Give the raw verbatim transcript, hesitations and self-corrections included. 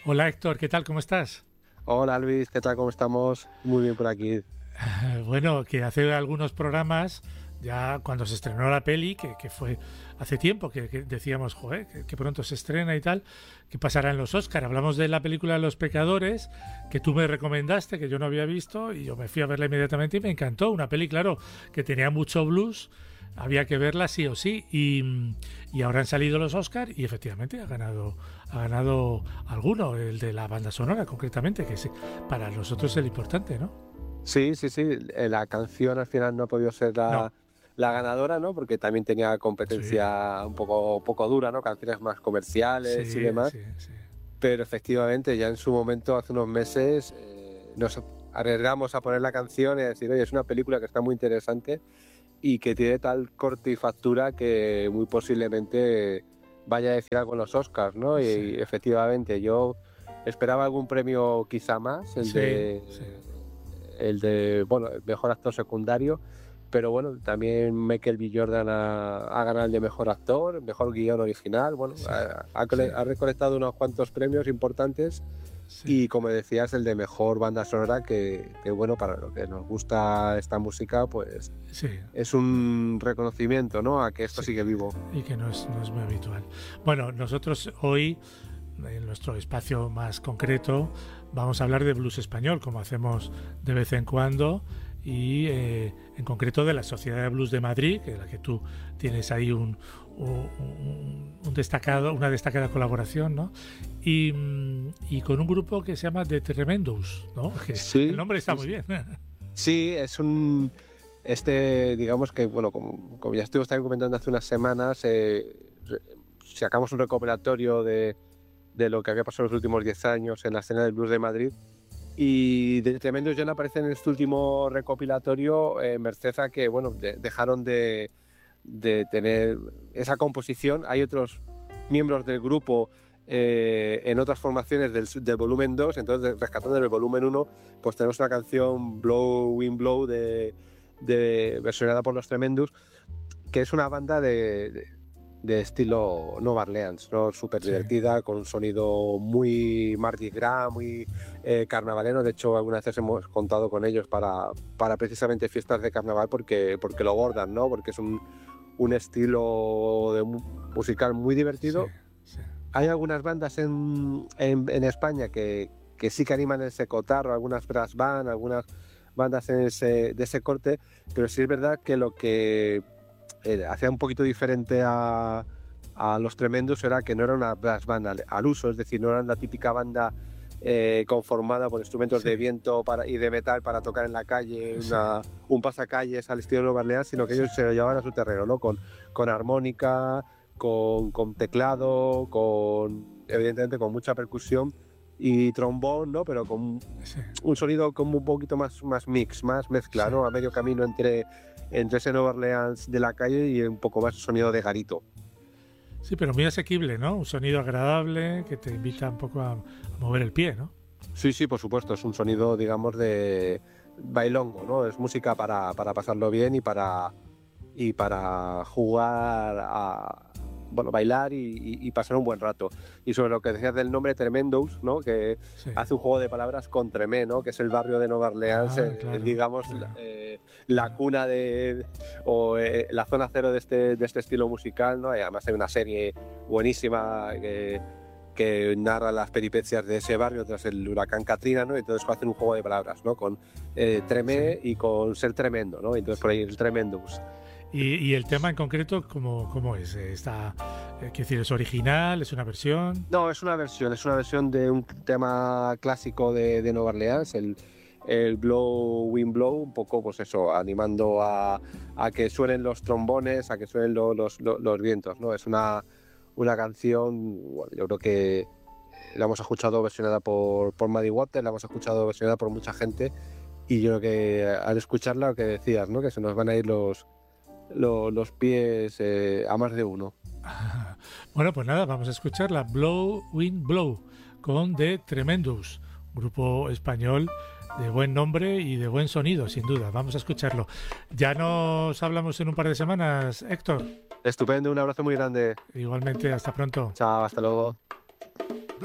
Hola Héctor, ¿qué tal? ¿Cómo estás? Hola Luis, ¿qué tal? ¿Cómo estamos? Muy bien por aquí. Eh, Bueno, que hace algunos programas, ya cuando se estrenó la peli, que, que fue hace tiempo, que, que decíamos, joder, que, que pronto se estrena y tal, que pasará en los Oscar. Hablamos de la película Los Pecadores, que tú me recomendaste, que yo no había visto, y yo me fui a verla inmediatamente y me encantó. Una peli, claro, que tenía mucho blues, había que verla sí o sí. Y, y ahora han salido los Oscar y efectivamente ha ganado, ha ganado alguno, el de la banda sonora concretamente, que es, para nosotros es el importante, ¿no? Sí, sí, sí, eh, la canción al final no ha podido ser No, la, la ganadora, ¿no? Porque también tenía sí, competencia un poco, poco dura, ¿no? Canciones más comerciales y sí, demás. sí, sí. Pero efectivamente, ya en su momento, hace unos meses, eh, nos arriesgamos a poner la canción y a decir, oye, es una película que está muy interesante y que tiene tal corte y factura que muy posiblemente vaya a decir algo en los Oscars, ¿no? Y, Sí, y efectivamente, yo esperaba algún premio quizá más, el sí, sí, de el de, bueno, el mejor actor secundario, pero bueno, también Michael B. Jordan ha, ha ganado el de mejor actor, mejor guión original, bueno, sí, ha, ha sí, cole- ha recolectado unos cuantos premios importantes sí, y como decías, el de mejor banda sonora, que, que bueno, para lo que nos gusta esta música, pues sí, es un reconocimiento, ¿no? A que esto sí. sigue vivo. Y que no es, no es muy habitual. Bueno, nosotros hoy, en nuestro espacio más concreto, vamos a hablar de blues español, como hacemos de vez en cuando, y eh, en concreto de la Sociedad de Blues de Madrid, que es la que tú tienes ahí un, un, un destacado, una destacada colaboración, ¿no? Y, mm, y con un grupo que se llama The Tremendous, ¿no? Que el Sí, nombre está sí, muy sí. bien. Sí, es un. Este, digamos que, bueno, como, como ya estuvimos también comentando hace unas semanas, eh, re- sacamos un recopilatorio de, de lo que había pasado en los últimos diez años en la escena del blues de Madrid. Y de Tremendo John aparece en este último recopilatorio, eh, merced a que, bueno, de- dejaron de, de tener esa composición. Hay otros miembros del grupo eh, en otras formaciones del, del volumen dos, entonces rescatando del volumen uno, pues tenemos una canción Blow Wind Blow de, de versionada por los Tremendous, que es una banda de, de, de estilo Nueva Orleans, ¿no? Súper Sí, divertida, con un sonido muy Mardi Gras, muy eh, carnavalero. De hecho, algunas veces hemos contado con ellos para, para precisamente fiestas de carnaval porque, porque lo bordan, ¿no? Porque es un, un estilo de mu- musical muy sí, divertido. sí. Hay algunas bandas en, en, en España que, que sí que animan ese cotarro, algunas brass band, algunas bandas en ese, de ese corte, pero sí es verdad que lo que eh, hacía un poquito diferente a, a Los Tremendos era que no era una brass band al, al uso, es decir, no eran la típica banda eh, conformada por instrumentos Sí, de viento para, y de metal para tocar en la calle, sí, una, un pasacalles al estilo de Nueva Orleans, sino que sí, ellos se lo llevaban a su terreno, ¿no? Con, con armónica, con, con teclado, con evidentemente con mucha percusión y trombón, ¿no? Pero con sí, un sonido como un poquito más, más mix, más mezcla, sí. ¿no? A medio camino entre, entre ese Nueva Orleans de la calle y un poco más sonido de garito. Sí, pero muy asequible, ¿no? Un sonido agradable que te invita un poco a, a mover el pie, ¿no? Sí, sí, por supuesto, es un sonido, digamos, de bailongo, ¿no? Es música para, para pasarlo bien y para, y para jugar a, bueno, bailar y, y- y pasar un buen rato. Y sobre lo que decías del nombre Tremendous, ¿no? Que Sí. hace un juego de palabras con Tremé, ¿no? Que es el barrio de Nueva Orleans, Ah, eh, claro, digamos, la- claro, eh, la claro. cuna de, o eh, la zona cero de este, de este estilo musical, ¿no? Y además hay una serie buenísima que, que narra las peripecias de ese barrio tras el huracán Katrina, ¿no? Y entonces hacen un juego de palabras, ¿no? Con eh, Sí, Tremé y con ser tremendo, ¿no? Entonces sí. por ahí el Tremendous. Y, y el tema en concreto, ¿cómo, cómo es? Eh, Está, eh, quiero decir, ¿es original? ¿Es una versión? No, es una versión, es una versión de un tema clásico de, de Nueva Orleans, el, el Blow Wind Blow, un poco pues eso, animando a, a que suenen los trombones, a que suenen lo- los, los, los vientos, ¿no? Es una, una canción, bueno, yo creo que la hemos escuchado versionada por, por Muddy Waters, la hemos escuchado versionada por mucha gente y yo creo que al escucharla, lo que decías, ¿no? Que se nos van a ir los, los, los pies eh, a más de uno. Bueno, pues nada, vamos a escuchar la Blow Wind Blow con The Tremendous, grupo español de buen nombre y de buen sonido, sin duda. Vamos a escucharlo. Ya nos hablamos en un par de semanas, Héctor. Estupendo, un abrazo muy grande. Igualmente, hasta pronto. Chao, hasta luego.